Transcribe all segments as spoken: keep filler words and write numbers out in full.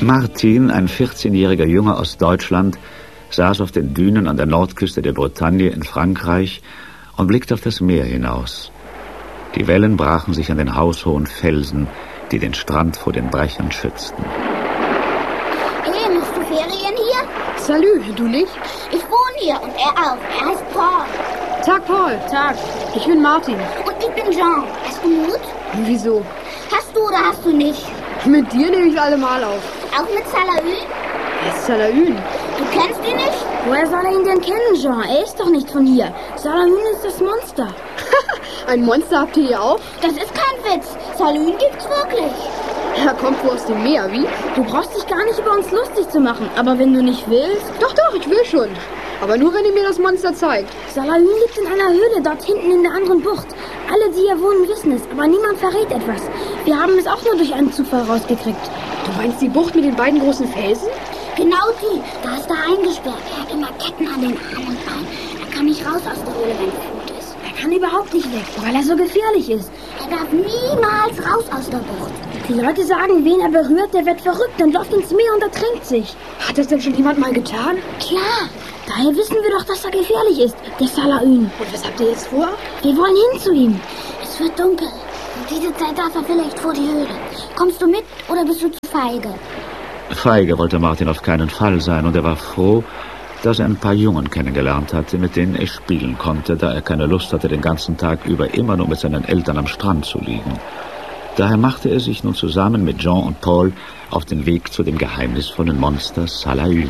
Martin, ein vierzehnjähriger Junge aus Deutschland, saß auf den Dünen an der Nordküste der Bretagne in Frankreich und blickte auf das Meer hinaus. Die Wellen brachen sich an den haushohen Felsen, die den Strand vor den Brechern schützten. Hey, machst du Ferien hier? Salü, du nicht? Ich wohne hier und er auch. Er heißt Paul. Tag, Paul. Tag. Ich bin Martin. Und ich bin Jean. Hast du Mut? Wieso? Hast du oder hast du nicht? Mit dir nehme ich alle mal auf. Auch mit Salaün? Wer ist Salaün? Du kennst ihn nicht? Woher soll er ihn denn kennen, Jean? Er ist doch nicht von hier. Salaün ist das Monster. Ein Monster habt ihr hier auch? Das ist kein Witz. Salaün gibt's wirklich. Er kommt wohl aus dem Meer, wie? Du brauchst dich gar nicht über uns lustig zu machen. Aber wenn du nicht willst... Doch, doch, ich will schon. Aber nur, wenn ihr mir das Monster zeigt. Salaün liegt in einer Höhle dort hinten in der anderen Bucht. Alle, die hier wohnen, wissen es, aber niemand verrät etwas. Wir haben es auch nur durch einen Zufall rausgekriegt. Du meinst die Bucht mit den beiden großen Felsen? Genau die. Da ist er eingesperrt. Er hat immer Ketten an den Armen und Beinen. Er kann nicht raus aus der Höhle, wenn es gut ist. Er kann überhaupt nicht weg, weil er so gefährlich ist. Er darf niemals raus aus der Bucht. Die Leute sagen, wen er berührt, der wird verrückt und läuft ins Meer und ertränkt sich. Hat das denn schon jemand mal getan? Klar. Daher wissen wir doch, dass er gefährlich ist, der Salaün. Und was habt ihr jetzt vor? Wir wollen hin zu ihm. Es wird dunkel. Und diese Zeit darf er vielleicht vor die Höhle. Kommst du mit oder bist du zu feige? Feige wollte Martin auf keinen Fall sein und er war froh, dass er ein paar Jungen kennengelernt hatte, mit denen er spielen konnte, da er keine Lust hatte, den ganzen Tag über immer nur mit seinen Eltern am Strand zu liegen. Daher machte er sich nun zusammen mit Jean und Paul auf den Weg zu dem geheimnisvollen Monster Salaün.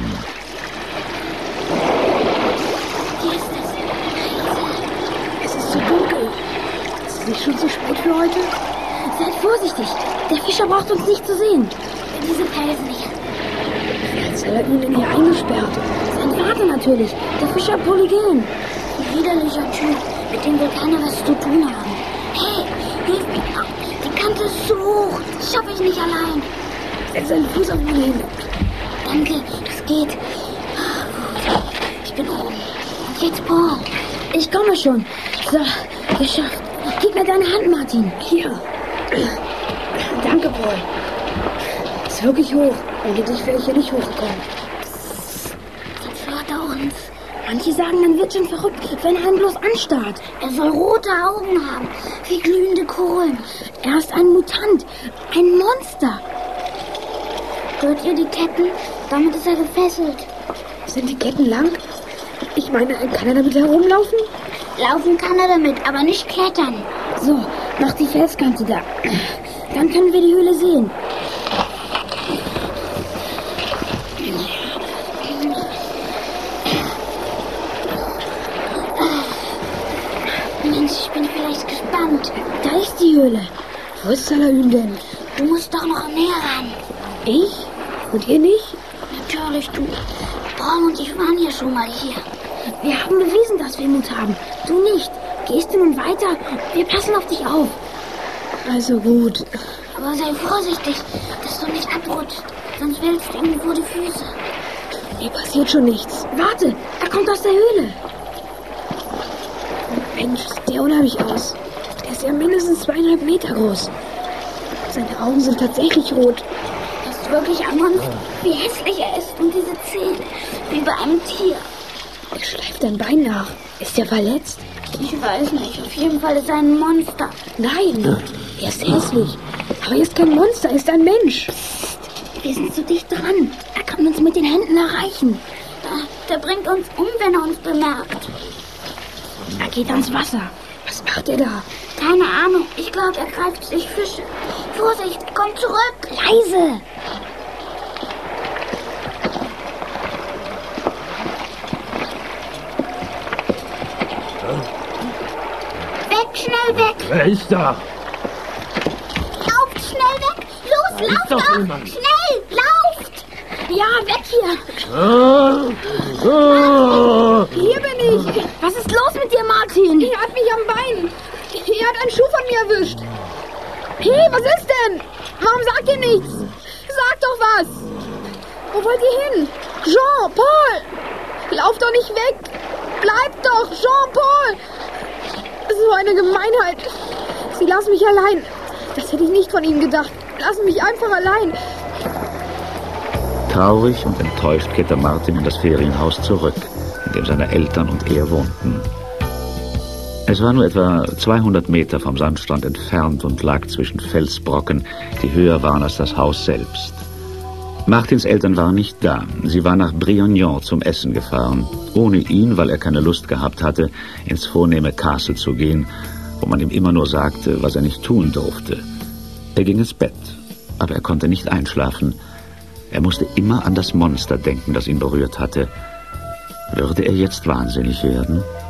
Ist schon zu spät für heute? Seid vorsichtig. Der Fischer braucht uns nicht zu sehen. Diese Felsen hier. Wer hat Salaün denn hier eingesperrt? Sein Vater natürlich. Der Fischer Polygen. Ein widerlicher Typ, mit dem will keiner was zu tun haben. Hey, hilf mir doch. Die Kante ist zu hoch. Das schaffe ich nicht allein. Setz seinen Fuß auf mich hin. Danke, das geht. Gut. Ich bin oben. Und jetzt Paul. Ich komme schon. So, geschafft. Gib mir deine Hand, Martin. Hier. Danke, Paul. Ist wirklich hoch. Ohne dich wäre ich hier nicht hochgekommen. Jetzt hört er uns. Manche sagen, man wird schon verrückt, wenn er einen bloß anstarrt. Er soll rote Augen haben, wie glühende Kohlen. Er ist ein Mutant, ein Monster. Hört ihr die Ketten? Damit ist er gefesselt. Sind die Ketten lang? Ich meine, kann er damit herumlaufen? Laufen kann er damit, aber nicht klettern. So, noch die Felskante da. Dann können wir die Höhle sehen. Mensch, ich bin vielleicht gespannt. Da ist die Höhle. Wo ist Salaün denn? Du musst doch noch näher ran. Ich? Und ihr nicht? Natürlich du. Paul und ich waren ja schon mal hier. Wir haben bewiesen, dass wir Mut haben. Du nicht. Gehst du nun weiter? Wir passen auf dich auf. Also gut. Aber sei vorsichtig, dass du nicht abrutscht. Sonst fällst du ihm vor die Füße. Mir passiert schon nichts. Warte, er kommt aus der Höhle. Mensch, sieht der unheimlich aus. Der ist ja mindestens zweieinhalb Meter groß. Seine Augen sind tatsächlich rot. Das ist wirklich ein Monster. Wie hässlich er ist und diese Zähne, wie bei einem Tier. Er schleift ein Bein nach. Ist er verletzt? Ich weiß nicht. Auf jeden Fall ist er ein Monster. Nein, er ist hässlich. Aber er ist kein Monster, er ist ein Mensch. Psst, wir sind zu dicht dran. Er kann uns mit den Händen erreichen. Der bringt uns um, wenn er uns bemerkt. Er geht ans Wasser. Was macht er da? Keine Ahnung. Ich glaube, er greift sich Fische. Vorsicht, komm zurück. Leise. Weg, schnell weg. Wer ist da? Lauft schnell weg. Los, Da ist lauft doch doch. jemand. Schnell, lauft. Ja, weg hier. Ah, ah. Hier bin ich. Was ist los mit dir, Martin? Er hat mich am Bein. Er hat einen Schuh von mir erwischt. Hey, was ist denn? Warum sagt ihr nichts? Sagt doch was. Wo wollt ihr hin? Jean, Paul. Lauft doch nicht weg. Bleibt doch, Jean, Paul. So eine Gemeinheit. Sie lassen mich allein. Das hätte ich nicht von ihnen gedacht. Lassen mich einfach allein. Traurig und enttäuscht kehrte Martin in das Ferienhaus zurück, in dem seine Eltern und er wohnten. Es war nur etwa zweihundert Meter vom Sandstrand entfernt und lag zwischen Felsbrocken, die höher waren als das Haus selbst. Martins Eltern waren nicht da. Sie waren nach Briognon zum Essen gefahren, ohne ihn, weil er keine Lust gehabt hatte, ins vornehme Castle zu gehen, wo man ihm immer nur sagte, was er nicht tun durfte. Er ging ins Bett, aber er konnte nicht einschlafen. Er musste immer an das Monster denken, das ihn berührt hatte. Würde er jetzt wahnsinnig werden?